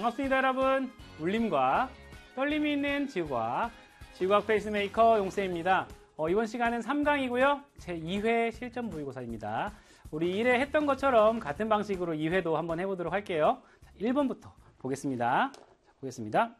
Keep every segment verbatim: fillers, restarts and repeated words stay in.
반갑습니다, 여러분. 울림과 떨림이 있는 지구과학, 지구과학 페이스메이커 용쌤입니다. 어, 이번 시간은 삼 강이고요. 제이 회 실전 모의고사입니다. 우리 일 회 했던 것처럼 같은 방식으로 이 회도 한번 해보도록 할게요. 자, 일 번부터 보겠습니다. 자, 보겠습니다.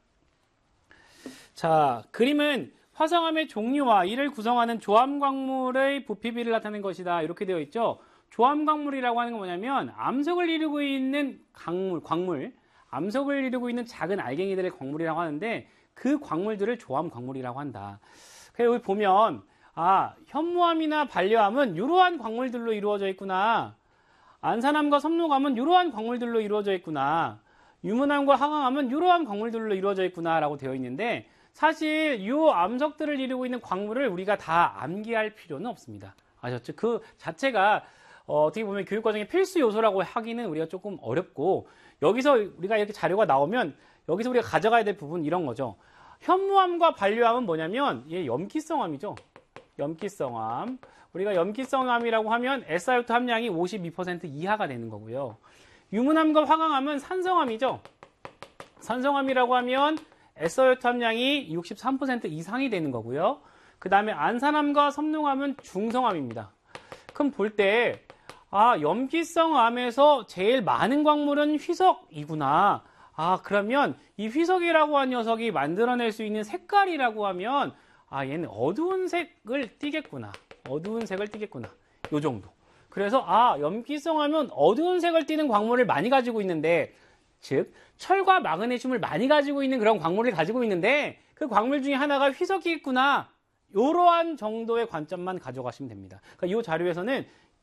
자, 그림은 화성암의 종류와 이를 구성하는 조암광물의 부피비를 나타낸 것이다. 이렇게 되어 있죠. 조암광물이라고 하는 건 뭐냐면 암석을 이루고 있는 광물, 광물, 암석을 이루고 있는 작은 알갱이들의 광물이라고 하는데 그 광물들을 조암광물이라고 한다. 그래서 여기 보면 아, 현무암이나 반려암은 이러한 광물들로 이루어져 있구나. 안산암과 섬노암은 이러한 광물들로 이루어져 있구나. 유문암과 항암은 이러한 광물들로 이루어져 있구나 라고 되어 있는데 사실 이 암석들을 이루고 있는 광물을 우리가 다 암기할 필요는 없습니다. 아셨죠? 그 자체가 어, 어떻게 보면 교육과정의 필수 요소라고 하기는 우리가 조금 어렵고 여기서 우리가 이렇게 자료가 나오면 여기서 우리가 가져가야 될 부분은 이런 거죠. 현무암과 반려암은 뭐냐면 얘 염기성암이죠. 염기성암. 우리가 염기성암이라고 하면 에스아이오투 함량이 오십이 퍼센트 이하가 되는 거고요. 유문암과 화강암은 산성암이죠. 산성암이라고 하면 에스아이오투 함량이 육십삼 퍼센트 이상이 되는 거고요. 그 다음에 안산암과 섬농암은 중성암입니다. 그럼 볼 때 아, 염기성암에서 제일 많은 광물은 휘석이구나. 아, 그러면 이 휘석이라고 한 녀석이 만들어낼 수 있는 색깔이라고 하면 아, 얘는 어두운 색을 띠겠구나. 어두운 색을 띠겠구나. 요 정도. 그래서 아, 염기성암은 어두운 색을 띠는 광물을 많이 가지고 있는데 즉 철과 마그네슘을 많이 가지고 있는 그런 광물을 가지고 있는데 그 광물 중에 하나가 휘석이겠구나. 이러한 정도의 관점만 가져가시면 됩니다. 그러니까 이 자료에서는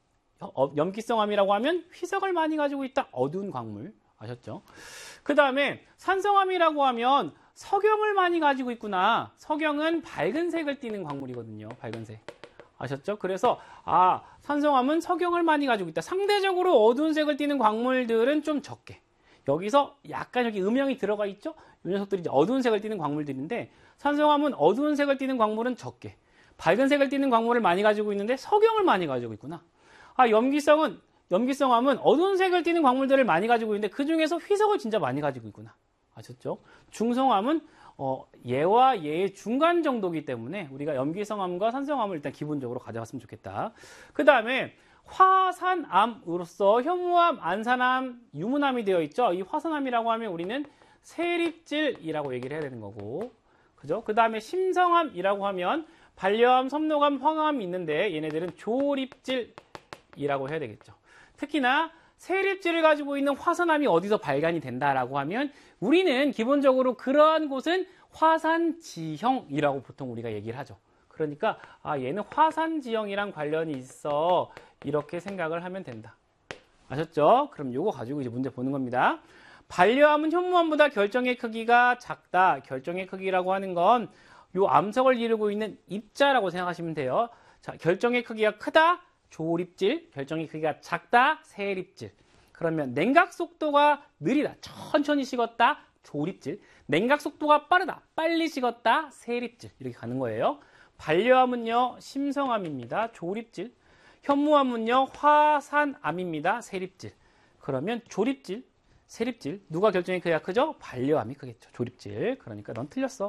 염기성암이라고 하면 휘석을 많이 가지고 있다. 어두운 광물. 아셨죠? 그 다음에 산성암이라고 하면 석영을 많이 가지고 있구나. 석영은 밝은 색을 띠는 광물이거든요. 밝은 색. 아셨죠? 그래서 아, 산성암은 석영을 많이 가지고 있다. 상대적으로 어두운 색을 띠는 광물들은 좀 적게. 여기서 약간 여기 음영이 들어가 있죠? 이 녀석들이 이제 어두운 색을 띠는 광물들인데 산성암은 어두운 색을 띠는 광물은 적게. 밝은 색을 띠는 광물을 많이 가지고 있는데 석영을 많이 가지고 있구나. 아, 염기성은, 염기성암은 어두운 색을 띠는 광물들을 많이 가지고 있는데 그 중에서 휘석을 진짜 많이 가지고 있구나. 아셨죠? 중성암은 어, 얘와 얘의 중간 정도이기 때문에 우리가 염기성암과 산성암을 일단 기본적으로 가져갔으면 좋겠다. 그 다음에 화산암으로서 현무암, 안산암, 유문암이 되어 있죠. 이 화산암이라고 하면 우리는 세립질이라고 얘기를 해야 되는 거고. 그죠? 그 다음에 심성암이라고 하면 반려암, 섬노암, 황암이 있는데 얘네들은 조립질이라고 해야 되겠죠. 특히나 세립질을 가지고 있는 화산암이 어디서 발견이 된다라고 하면 우리는 기본적으로 그러한 곳은 화산지형이라고 보통 우리가 얘기를 하죠. 그러니까 아, 얘는 화산지형이랑 관련이 있어. 이렇게 생각을 하면 된다. 아셨죠? 그럼 요거 가지고 이제 문제 보는 겁니다. 반려암은 현무암보다 결정의 크기가 작다. 결정의 크기라고 하는 건 요 암석을 이루고 있는 입자라고 생각하시면 돼요. 자, 결정의 크기가 크다. 조립질. 결정의 크기가 작다. 세립질. 그러면 냉각 속도가 느리다. 천천히 식었다. 조립질. 냉각 속도가 빠르다. 빨리 식었다. 세립질. 이렇게 가는 거예요. 반려암은요, 심성암입니다. 조립질. 현무암은요, 화산암입니다. 세립질. 그러면 조립질, 세립질. 누가 결정이 크기가 크죠? 반려암이 크겠죠. 조립질. 그러니까 넌 틀렸어.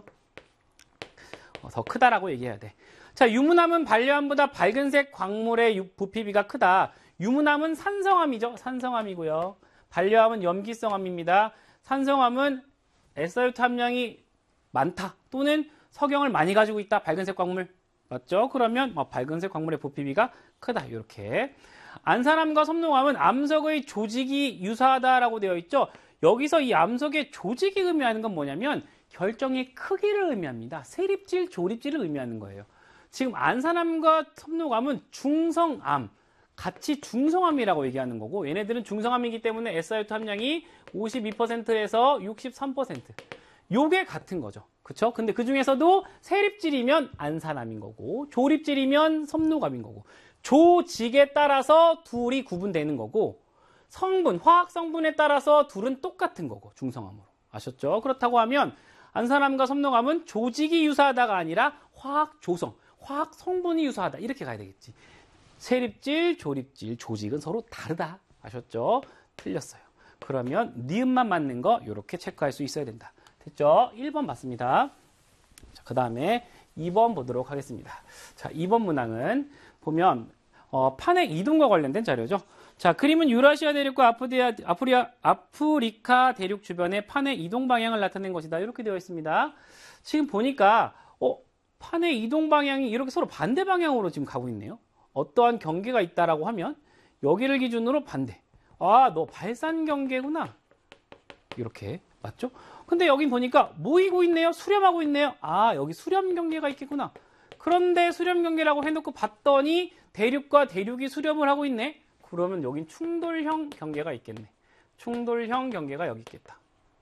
어, 더 크다라고 얘기해야 돼. 자, 유문암은 반려암보다 밝은색 광물의 부피비가 크다. 유문암은 산성암이죠. 산성암이고요. 반려암은 염기성암입니다. 산성암은 에스아이오투 함량이 많다. 또는 석영을 많이 가지고 있다. 밝은색 광물. 맞죠? 그러면 어, 밝은색 광물의 부피비가 크다. 이렇게. 안산암과 섬농암은 암석의 조직이 유사하다라고 되어 있죠. 여기서 이 암석의 조직이 의미하는 건 뭐냐면 결정의 크기를 의미합니다. 세립질, 조립질을 의미하는 거예요. 지금 안산암과 섬노암은 중성암, 같이 중성암이라고 얘기하는 거고 얘네들은 중성암이기 때문에 에스아이오투 함량이 오십이 퍼센트에서 육십삼 퍼센트. 요게 같은 거죠. 그쵸? 근데 그 중에서도 세립질이면 안산암인 거고 조립질이면 섬노암인 거고 조직에 따라서 둘이 구분되는 거고 성분, 화학 성분에 따라서 둘은 똑같은 거고 중성암으로. 아셨죠? 그렇다고 하면 안산암과 섬노암은 조직이 유사하다가 아니라 화학 조성, 화학 성분이 유사하다. 이렇게 가야 되겠지. 세립질, 조립질, 조직은 서로 다르다. 아셨죠? 틀렸어요. 그러면 니은만 맞는 거 이렇게 체크할 수 있어야 된다. 됐죠? 일 번 맞습니다. 그 다음에 이 번 보도록 하겠습니다. 자, 이 번 문항은 보면 어, 판의 이동과 관련된 자료죠. 자, 그림은 유라시아 대륙과 아프리아, 아프리아, 아프리카 대륙 주변의 판의 이동 방향을 나타낸 것이다. 이렇게 되어 있습니다. 지금 보니까 어, 판의 이동 방향이 이렇게 서로 반대 방향으로 지금 가고 있네요. 어떠한 경계가 있다라고 하면 여기를 기준으로 반대. 아, 너 발산 경계구나. 이렇게 맞죠? 근데 여긴 보니까 모이고 있네요. 수렴하고 있네요. 아, 여기 수렴 경계가 있겠구나. 그런데 수렴 경계라고 해놓고 봤더니 대륙과 대륙이 수렴을 하고 있네. 그러면 여긴 충돌형 경계가 있겠네. 충돌형 경계가 여기 있겠다.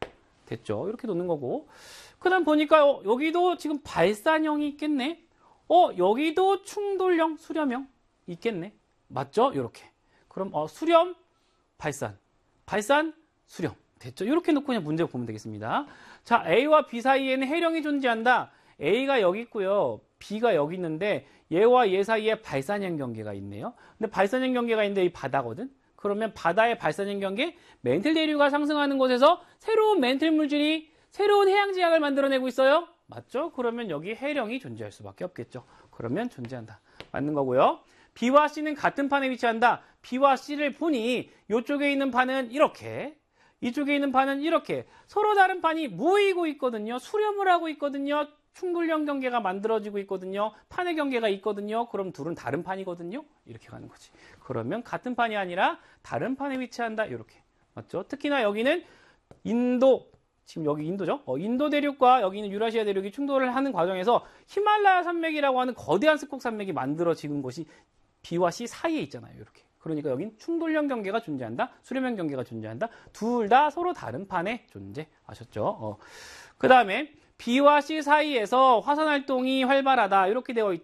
됐죠? 이렇게 놓는 거고. 그 다음 보니까 어, 여기도 지금 발산형이 있겠네. 어, 여기도 충돌형, 수렴형 있겠네. 맞죠? 이렇게. 그럼 어, 수렴, 발산, 발산, 수렴. 됐죠? 이렇게 놓고 그냥 문제 보면 되겠습니다. 자, A와 B 사이에는 해령이 존재한다. A가 여기 있고요. B가 여기 있는데 얘와 얘 사이에 발산형 경계가 있네요. 근데 발산형 경계가 있는데 이 바다거든. 그러면 바다의 발산형 경계, 멘틀 대류가 상승하는 곳에서 새로운 멘틀 물질이 새로운 해양 지형을 만들어내고 있어요. 맞죠? 그러면 여기 해령이 존재할 수밖에 없겠죠. 그러면 존재한다. 맞는 거고요. B와 C는 같은 판에 위치한다. B와 C를 보니 이쪽에 있는 판은 이렇게, 이쪽에 있는 판은 이렇게 서로 다른 판이 모이고 있거든요. 수렴을 하고 있거든요. 충돌형 경계가 만들어지고 있거든요. 판의 경계가 있거든요. 그럼 둘은 다른 판이거든요. 이렇게 가는 거지. 그러면 같은 판이 아니라 다른 판에 위치한다. 이렇게. 맞죠? 특히나 여기는 인도, 지금 여기 인도죠? 어, 인도 대륙과 여기는 유라시아 대륙이 충돌을 하는 과정에서 히말라야 산맥이라고 하는 거대한 스콕 산맥이 만들어지는 곳이 B와 C 사이에 있잖아요. 이렇게. 그러니까 여긴 충돌형 경계가 존재한다. 수렴형 경계가 존재한다. 둘 다 서로 다른 판에 존재하셨죠. 어. 그 다음에 B와 C 사이에서 화산 활동이 활발하다. 이렇게 되어 있죠.